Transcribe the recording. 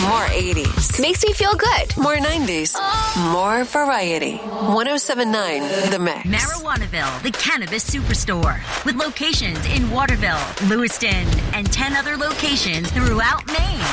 More 80s. Makes me feel good. More 90s. More variety. 107.9 The Mix. Marijuanaville, the cannabis superstore. With locations in Waterville, Lewiston, and 10 other locations throughout Maine.